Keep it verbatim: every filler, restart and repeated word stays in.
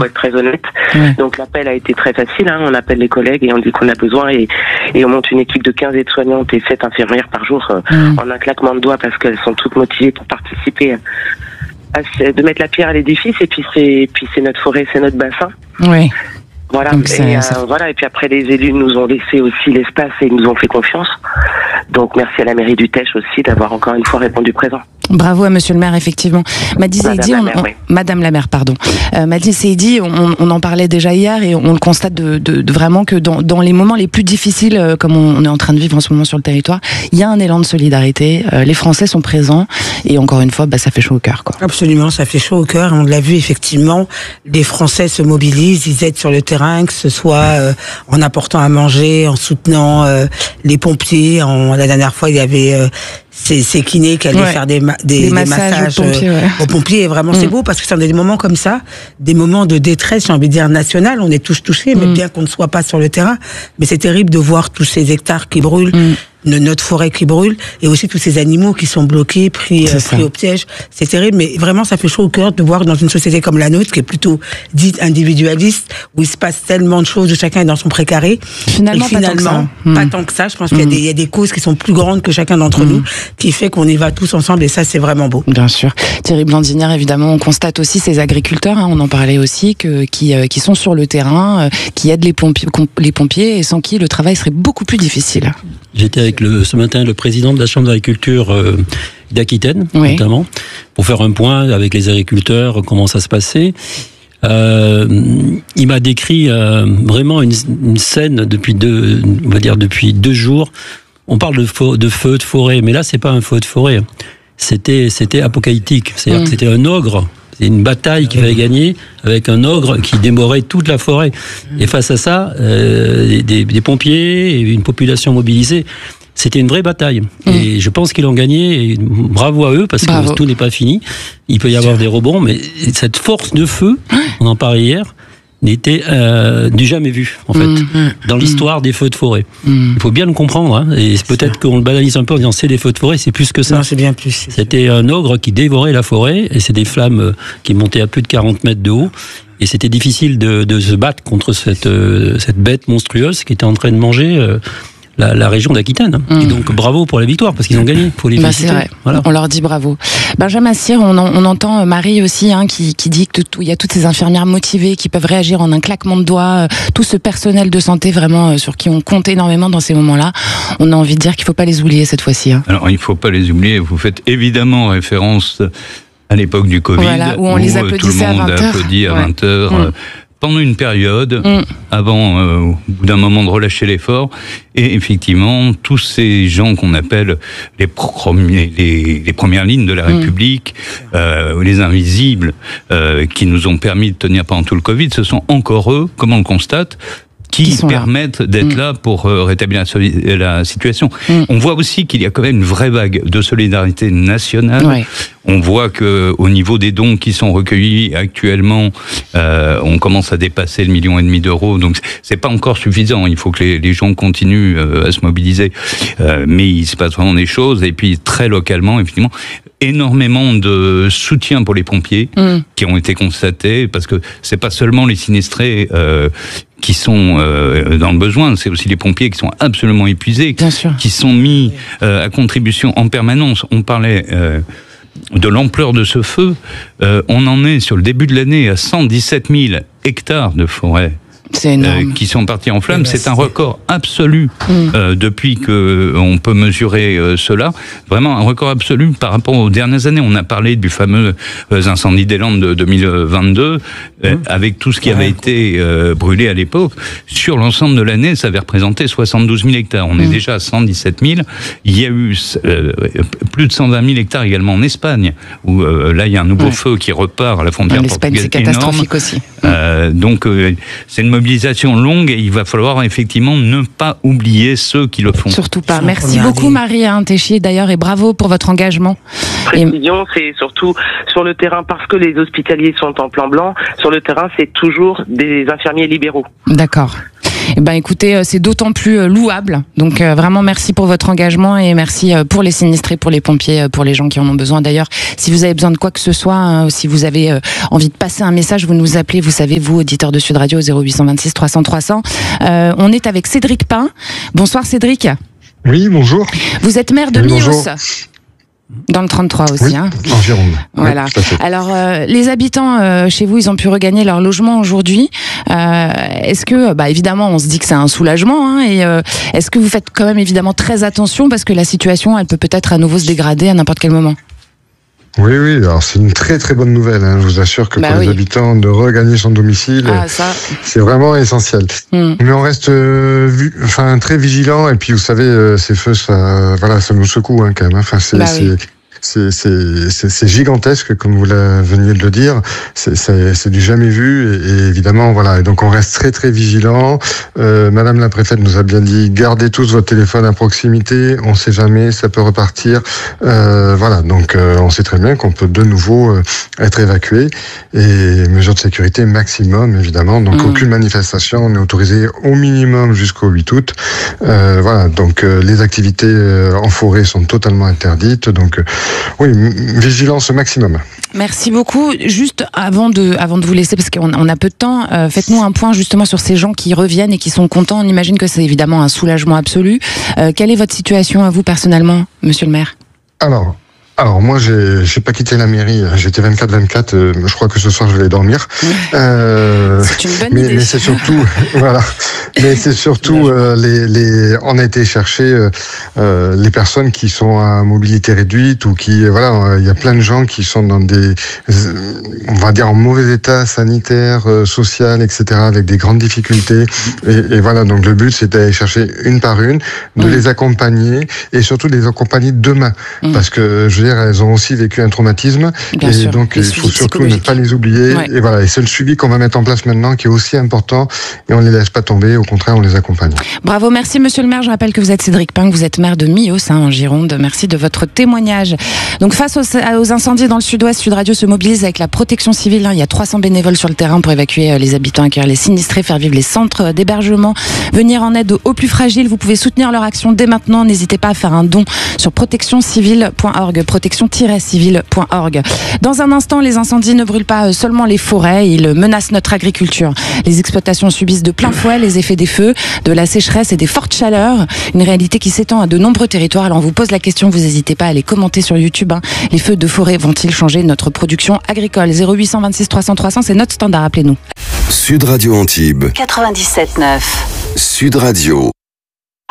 être très honnête. Ouais. Donc l'appel a été très facile, hein. On appelle les collègues et on dit qu'on a besoin et, et on monte une équipe de quinze aides-soignantes et sept infirmières par jour euh, mmh. en un claquement de doigts parce qu'elles sont toutes motivées pour participer à, à, de mettre la pierre à l'édifice et puis c'est, puis c'est notre forêt, c'est notre bassin. Oui. Voilà. Donc, et, euh, ça... voilà. Et puis après, les élus nous ont laissé aussi l'espace et nous ont fait confiance. Donc merci à la mairie du Tech aussi d'avoir encore une fois répondu présent. Bravo à monsieur le maire, effectivement. Madi Zeidi, on, on, oui. Madame la maire, pardon. Euh, Madi Zeidi, on, on en parlait déjà hier et on le constate de, de, de vraiment que dans, dans les moments les plus difficiles, euh, comme on, on est en train de vivre en ce moment sur le territoire, il y a un élan de solidarité. Euh, les Français sont présents et encore une fois, bah, ça fait chaud au cœur, quoi. Absolument, ça fait chaud au cœur. On l'a vu effectivement, les Français se mobilisent, ils aident sur le terrain, que ce soit euh, en apportant à manger, en soutenant euh, les pompiers. En, la dernière fois, il y avait euh, ces, ces kinés qui allaient ouais. faire des, ma- des, des, des massages, massages aux pompiers. Ouais. Aux pompiers. Et vraiment, mmh. c'est beau parce que c'est des moments comme ça, des moments de détresse, j'ai envie de dire nationale. On est tous touchés, mmh. mais bien qu'on ne soit pas sur le terrain. Mais c'est terrible de voir tous ces hectares qui brûlent. Mmh. de notre forêt qui brûle et aussi tous ces animaux qui sont bloqués, pris, euh, pris au piège. C'est terrible, mais vraiment ça fait chaud au cœur de voir dans une société comme la nôtre qui est plutôt dite individualiste, où il se passe tellement de choses, où chacun est dans son précaré. Finalement, et finalement pas tant que ça. Pas mmh. tant que ça. Je pense mmh. qu'il y a, des, il y a des causes qui sont plus grandes que chacun d'entre mmh. nous, qui fait qu'on y va tous ensemble et ça c'est vraiment beau. Bien sûr. Thierry Blandinière, évidemment, on constate aussi ces agriculteurs, hein, on en parlait aussi, que, qui, euh, qui sont sur le terrain, euh, qui aident les pompiers, les pompiers et sans qui le travail serait beaucoup plus difficile. J'étais avec le, ce matin le président de la Chambre d'agriculture euh, d'Aquitaine, oui. notamment, pour faire un point avec les agriculteurs, comment ça se passait. Euh, il m'a décrit euh, vraiment une, une scène depuis deux, on va dire depuis deux jours. On parle de, feu, de feu de forêt, mais là c'est pas un feu de forêt. C'était, c'était apocalyptique. C'est-à-dire mmh. que c'était un ogre. C'est une bataille qu'il fallait gagner avec un ogre qui dévorait toute la forêt. Et face à ça, euh, des, des pompiers et une population mobilisée. C'était une vraie bataille. Mmh. Et je pense qu'ils l'ont gagné. Et bravo à eux, parce bravo. que tout n'est pas fini. Il peut y avoir des rebonds, mais cette force de feu, on en parlait hier, n'était euh, du jamais vu, en fait, mmh. dans l'histoire mmh. des feux de forêt. Mmh. Il faut bien le comprendre, hein, et peut-être qu'on le banalise un peu en disant c'est des feux de forêt, c'est plus que ça. Non, c'est bien plus. C'était un ogre qui dévorait la forêt, et c'est des flammes qui montaient à plus de quarante mètres de haut, et c'était difficile de, de se battre contre cette, euh, cette bête monstrueuse qui était en train de manger euh, La, la région d'Aquitaine. Mmh. Et donc bravo pour la victoire, parce qu'ils ont gagné. Il faut les bah, féliciter. C'est vrai. Voilà. On leur dit bravo. Benjamin Cyr, on, en, on entend Marie aussi hein, qui, qui dit qu'il y a toutes ces infirmières motivées qui peuvent réagir en un claquement de doigts, tout ce personnel de santé vraiment sur qui on compte énormément dans ces moments-là. On a envie de dire qu'il ne faut pas les oublier cette fois-ci. Hein. Alors il ne faut pas les oublier. Vous faites évidemment référence à l'époque du Covid, voilà, où on où les tout le monde a applaudi à ouais. vingt heures. Mmh. Pendant une période, mmh. avant, euh, au bout d'un moment, de relâcher l'effort, et effectivement, tous ces gens qu'on appelle les, premiers, les, les premières lignes de la République, mmh. euh, les invisibles, euh, qui nous ont permis de tenir pendant tout le Covid, ce sont encore eux, comme on le constate, qui, qui permettent là. d'être mmh. là pour euh, rétablir la, la situation. Mmh. On voit aussi qu'il y a quand même une vraie vague de solidarité nationale. Ouais. On voit que au niveau des dons qui sont recueillis actuellement, euh, on commence à dépasser le million et demi d'euros. Donc c'est pas encore suffisant. Il faut que les, les gens continuent euh, à se mobiliser. Euh, mais il se passe vraiment des choses. Et puis très localement, effectivement, énormément de soutien pour les pompiers mmh. qui ont été constatés, parce que c'est pas seulement les sinistrés euh, qui sont euh, dans le besoin, c'est aussi les pompiers qui sont absolument épuisés, qui sont mis euh, à contribution en permanence. On parlait euh, de l'ampleur de ce feu, euh, on en est sur le début de l'année à cent dix-sept mille hectares de forêt. C'est énorme. Euh, qui sont partis en flammes. C'est un record absolu mmh. euh, depuis que on peut mesurer euh, cela. Vraiment un record absolu par rapport aux dernières années. On a parlé du fameux euh, incendie des Landes de deux mille vingt-deux, euh, mmh. avec tout ce qui ouais. avait été euh, brûlé à l'époque. Sur l'ensemble de l'année, ça avait représenté soixante-douze mille hectares. On mmh. est déjà à cent dix-sept mille. Il y a eu euh, plus de cent vingt mille hectares également en Espagne, où euh, là il y a un nouveau ouais. feu qui repart à la frontière portugaise. L'Espagne, c'est catastrophique aussi. Euh, donc euh, c'est une mobilisation longue et il va falloir effectivement ne pas oublier ceux qui le font. Surtout pas. Merci beaucoup Marie Téchier d'ailleurs et bravo pour votre engagement. Précision, c'est surtout sur le terrain parce que les hospitaliers sont en plan blanc. Sur le terrain, c'est toujours des infirmiers libéraux. D'accord. Eh ben, écoutez, c'est d'autant plus louable. Donc euh, vraiment merci pour votre engagement et merci pour les sinistrés, pour les pompiers, pour les gens qui en ont besoin. D'ailleurs, si vous avez besoin de quoi que ce soit, hein, si vous avez euh, envie de passer un message, vous nous appelez, vous savez, vous, auditeurs de Sud Radio, zéro huit cent vingt-six trois cents trois cents. Euh, on est avec Cédric Pin. Bonsoir Cédric. Oui, bonjour. Vous êtes maire de oui, Mios. bonjour. Dans le trente-trois aussi, oui, hein. En Gironde. Voilà. Oui, alors, euh, les habitants euh, chez vous, ils ont pu regagner leur logement aujourd'hui. Euh, est-ce que, bah évidemment, on se dit que c'est un soulagement, hein, et euh, est-ce que vous faites quand même évidemment très attention parce que la situation, elle peut peut-être à nouveau se dégrader à n'importe quel moment? Oui, oui, alors c'est une très très bonne nouvelle, hein. Je vous assure que bah pour oui. les habitants de regagner son domicile, ah, ça. c'est vraiment essentiel. Mm. Mais on reste euh, vu, enfin, très vigilant, et puis vous savez, euh, ces feux, ça, voilà, ça nous secoue hein, quand même. Enfin, c'est, bah c'est, oui. c'est, c'est, c'est, c'est gigantesque, comme vous la, veniez de le dire. C'est, c'est, c'est du jamais vu, et, et évidemment, voilà. Et donc on reste très très vigilant. Euh, Madame la préfète nous a bien dit, gardez tous votre téléphone à proximité. On sait jamais, ça peut repartir. Euh, voilà. Donc euh, on sait très bien qu'on peut de nouveau euh, être évacué, et mesures de sécurité maximum évidemment. Donc mmh. aucune manifestation. On est autorisé au minimum jusqu'au huit août. Euh, voilà. Donc euh, les activités euh, en forêt sont totalement interdites. Donc euh, oui, vigilance au maximum. Merci beaucoup. Juste avant de, avant de vous laisser, parce qu'on on a peu de temps, euh, faites-nous un point justement sur ces gens qui reviennent et qui sont contents. On imagine que c'est évidemment un soulagement absolu. Euh, quelle est votre situation à vous personnellement, monsieur le maire ? Alors, alors moi, j'ai, j'ai pas quitté la mairie. J'étais vingt-quatre vingt-quatre. Euh, je crois que ce soir, je vais dormir. Euh, c'est une bonne mais, idée. Mais c'est surtout, voilà. Mais c'est surtout euh, les, les. On a été chercher euh, les personnes qui sont à mobilité réduite ou qui, voilà, il y a plein de gens qui sont dans des, on va dire, en mauvais état sanitaire, euh, social, et cetera, avec des grandes difficultés. Et, et voilà. Donc le but, c'est d'aller chercher une par une, de mmh. les accompagner et surtout de les accompagner demain, mmh. parce que je veux dire, elles ont aussi vécu un traumatisme. Bien et sûr. Donc il faut surtout ne pas les oublier. Ouais. Et voilà. Et c'est le suivi qu'on va mettre en place maintenant qui est aussi important. Et on ne les laisse pas tomber. Au contraire, on les accompagne. Bravo, merci monsieur le maire. Je rappelle que vous êtes Cédric Pin, que vous êtes maire de Mios, hein, en Gironde. Merci de votre témoignage. Donc face aux, aux incendies dans le sud-ouest, Sud Radio se mobilise avec la protection civile. Hein. Il y a trois cents bénévoles sur le terrain pour évacuer les habitants, accueillir les sinistrés, faire vivre les centres d'hébergement, venir en aide aux plus fragiles. Vous pouvez soutenir leur action dès maintenant. N'hésitez pas à faire un don sur protection civile point org, protection tiret civile point org. Dans un instant, les incendies ne brûlent pas seulement les forêts, ils menacent notre agriculture. Les exploitations subissent de plein fouet les effets des feux, de la sécheresse et des fortes chaleurs. Une réalité qui s'étend à de nombreux territoires. Alors on vous pose la question, vous n'hésitez pas à les commenter sur YouTube. Hein. Les feux de forêt vont-ils changer notre production agricole ? zéro huit cent vingt-six trois cents trois cents, c'est notre standard, appelez-nous. Sud Radio Antibes quatre-vingt-dix-sept neuf. Sud Radio.